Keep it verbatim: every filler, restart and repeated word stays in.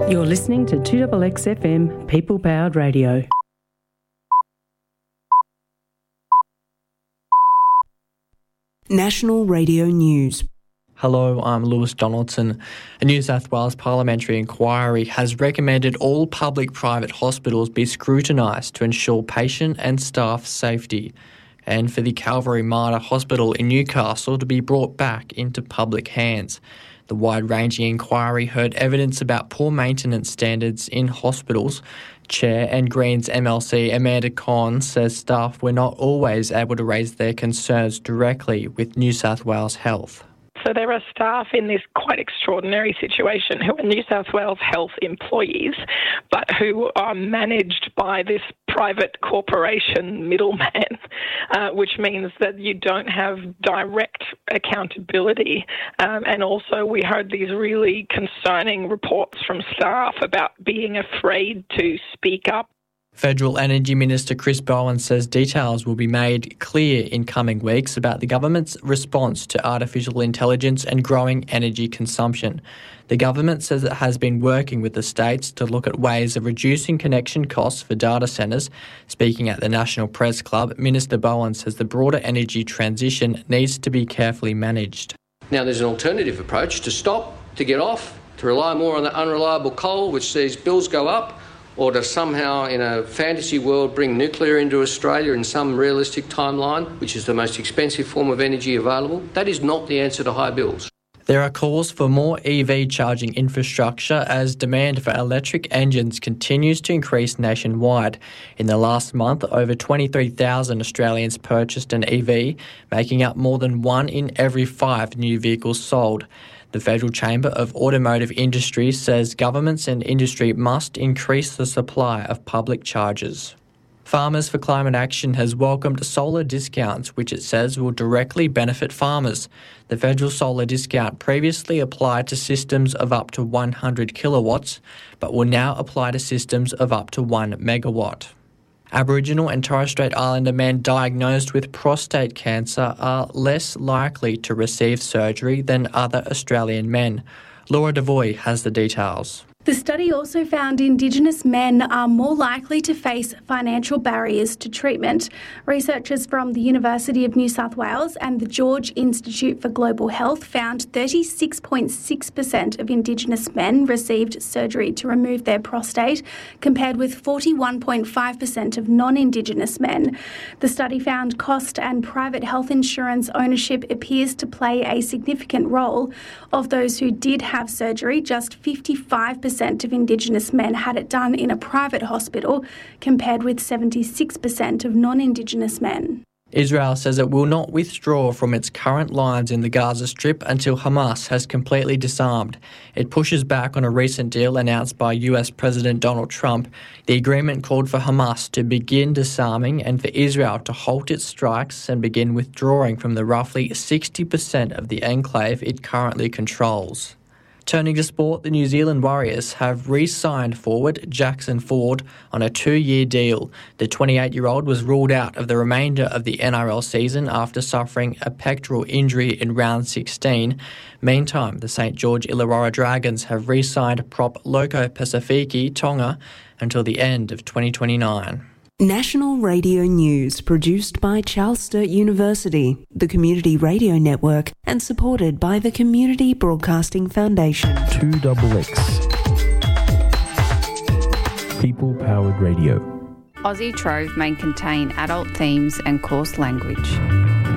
You're listening to two X X F M People Powered Radio. National Radio News. Hello, I'm Lewis Donaldson. A New South Wales parliamentary inquiry has recommended all public-private hospitals be scrutinised to ensure patient and staff safety, and for the Calvary Mater Hospital in Newcastle to be brought back into public hands. The wide-ranging inquiry heard evidence about poor maintenance standards in hospitals. Chair and Greens M L C Amanda Conn says staff were not always able to raise their concerns directly with New South Wales Health. So there are staff in this quite extraordinary situation who are New South Wales Health employees, but who are managed by this private corporation middleman, uh, which means that you don't have direct accountability. Um, and also we heard these really concerning reports from staff about being afraid to speak up. Federal Energy Minister Chris Bowen says details will be made clear in coming weeks about the government's response to artificial intelligence and growing energy consumption. The government says it has been working with the states to look at ways of reducing connection costs for data centres. Speaking at the National Press Club, Minister Bowen says the broader energy transition needs to be carefully managed. Now, there's an alternative approach to stop, to get off, to rely more on the unreliable coal, which sees bills go up, or to somehow, in a fantasy world, bring nuclear into Australia in some realistic timeline, which is the most expensive form of energy available. That is not the answer to high bills. There are calls for more E V charging infrastructure as demand for electric engines continues to increase nationwide. In the last month, over twenty-three thousand Australians purchased an E V, making up more than one in every five new vehicles sold. The Federal Chamber of Automotive Industry says governments and industry must increase the supply of public chargers. Farmers for Climate Action has welcomed solar discounts, which it says will directly benefit farmers. The federal solar discount previously applied to systems of up to one hundred kilowatts, but will now apply to systems of up to one megawatt. Aboriginal and Torres Strait Islander men diagnosed with prostate cancer are less likely to receive surgery than other Australian men. Laura Devoy has the details. The study also found Indigenous men are more likely to face financial barriers to treatment. Researchers from the University of New South Wales and the George Institute for Global Health found thirty-six point six percent of Indigenous men received surgery to remove their prostate, compared with forty-one point five percent of non-Indigenous men. The study found cost and private health insurance ownership appears to play a significant role. Of those who did have surgery, just fifty-five percent of Indigenous men had it done in a private hospital, compared with seventy-six percent of non-Indigenous men. Israel says it will not withdraw from its current lines in the Gaza Strip until Hamas has completely disarmed. It pushes back on a recent deal announced by U S President Donald Trump. The agreement called for Hamas to begin disarming and for Israel to halt its strikes and begin withdrawing from the roughly sixty percent of the enclave it currently controls. Turning to sport, the New Zealand Warriors have re-signed forward Jackson Ford on a two-year deal. The twenty-eight-year-old was ruled out of the remainder of the N R L season after suffering a pectoral injury in round sixteen. Meantime, the St George Illawarra Dragons have re-signed prop Loco Pacifici Tonga until the end of twenty twenty-nine. National Radio News, produced by Charles Sturt University, the Community Radio Network, and supported by the Community Broadcasting Foundation. two X X. People Powered Radio. Aussie Trove may contain adult themes and coarse language.